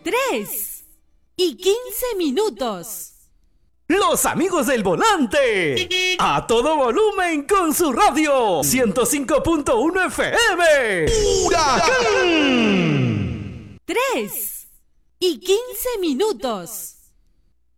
3:15. Los amigos del volante. A todo volumen con su radio. 105.1 FM. ¡Huracán! 3:15.